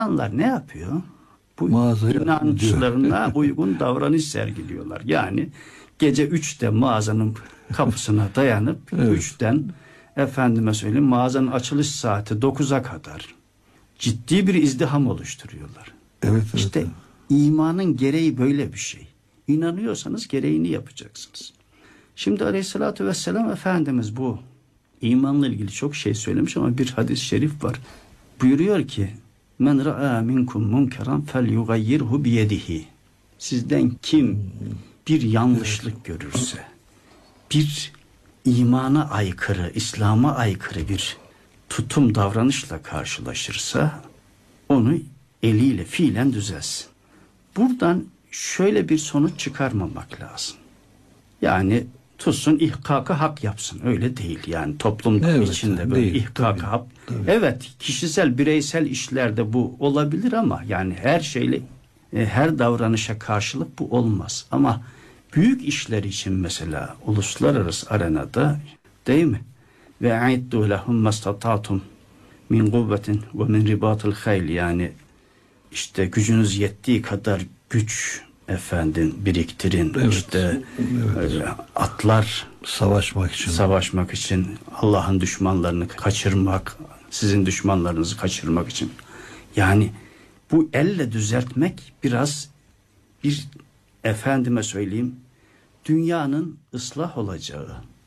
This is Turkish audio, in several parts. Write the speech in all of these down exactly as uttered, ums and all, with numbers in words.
İnsanlar ne yapıyor? Bu Mağazaya inançlarına uygun davranış sergiliyorlar. Yani gece üçte mağazanın kapısına dayanıp evet. üçten efendime söyleyeyim mağazanın açılış saati dokuza kadar ciddi bir izdiham oluşturuyorlar. Evet, İşte evet. imanın gereği böyle bir şey. İnanıyorsanız gereğini yapacaksınız. Şimdi Aleyhisselatü Vesselam Efendimiz bu imanla ilgili çok şey söylemiş ama bir hadis-i şerif var. Buyuruyor ki men ra'a minkum munkeran felyughayyirhu biyedihi. Sizden kim bir yanlışlık görürse, bir imana aykırı, İslam'a aykırı bir tutum davranışla karşılaşırsa onu eliyle fiilen düzelsin. Buradan şöyle bir sonuç çıkarmamak lazım. Yani tutsun ihkakı hak yapsın. Öyle değil yani toplum evet, içinde böyle değil, ihkakı tabii, hak. tabii. Evet, kişisel bireysel işlerde bu olabilir ama yani her şeyle e, her davranışa karşılık bu olmaz. Ama büyük işler için mesela uluslararası arenada değil mi? Ve aiddu lehum mastatatum min kuvvetin ve min ribatil hayl, yani işte gücünüz yettiği kadar güç efendim biriktirin. Evet, işte evet. e, atlar Savaşmak için. Savaşmak için, Allah'ın düşmanlarını kaçırmak, sizin düşmanlarınızı kaçırmak için. Yani bu elle düzeltmek biraz bir efendime söyleyeyim dünyanın ıslah olacağı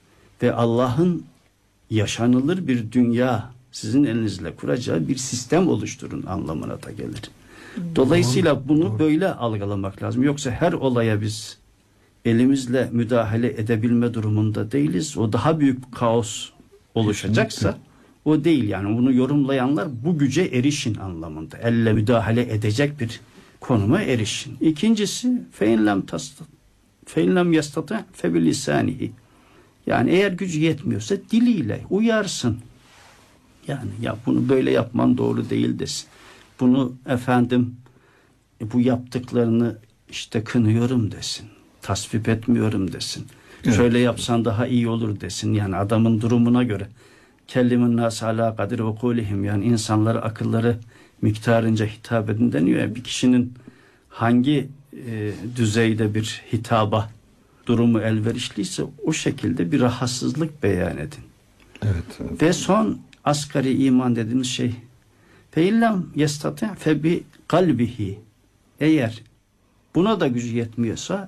ve Allah'ın yaşanılır bir dünya sizin elinizle kuracağı bir sistem oluşturun anlamına da gelir. Dolayısıyla bunu böyle algılamak lazım. Yoksa her olaya biz elimizle müdahale edebilme durumunda değiliz. O daha büyük bir kaos oluşacaksa kesinlikle o değil. Yani bunu yorumlayanlar bu güce erişin anlamında. Elle müdahale edecek bir konuma erişin. İkincisi feinlem tastat feinlem yastata febilisanihi. Yani eğer gücü yetmiyorsa diliyle uyarsın. Yani ya bunu böyle yapman doğru değil desin. Bunu efendim bu yaptıklarını işte kınıyorum desin. Tasvip etmiyorum desin. Evet. Şöyle yapsan daha iyi olur desin. Yani adamın durumuna göre. Kellimin nas ala kadir ukulihim, yani insanlara akılları miktarınca hitap edin deniyor ya. Bir kişinin hangi e, düzeyde bir hitaba durumu elverişliyse o şekilde bir rahatsızlık beyan edin. Evet, evet. Ve son asgari iman dediğimiz şey feillem yestati fe bi kalbihi, eğer buna da gücü yetmiyorsa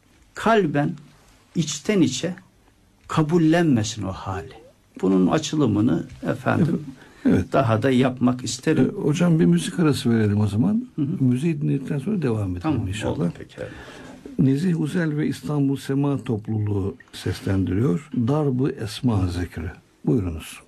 kalben içten içe kabullenmesin o hali. Bunun açılımını efendim evet, daha da yapmak isterim. Ee, hocam bir müzik arası verelim o zaman. Hı hı. Müziği dinledikten sonra devam edelim tamam, inşallah. Oldu, peki. Nezih Uzel ve İstanbul Sema Topluluğu seslendiriyor. Darb-ı Esma Zikri. Buyurunuz.